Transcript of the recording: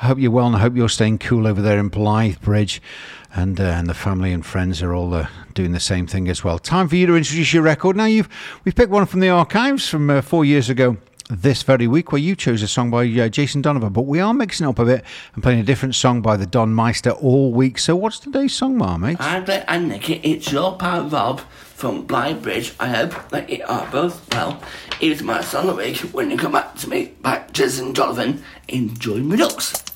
I hope you're well, and I hope you're staying cool over there in Blythe Bridge, and the family and friends are all doing the same thing as well. Time for you to introduce your record. Now, we've picked one from the archives from 4 years ago this very week, where you chose a song by Jason Donovan, but we are mixing it up a bit and playing a different song by the Don Meister all week. So what's today's song, Marmite? And Nicky, it's your pal Rob from Blythe Bridge. I hope that you are both well. Here's my song of the week. When you come back to me by Jason Donovan, enjoy my ducks.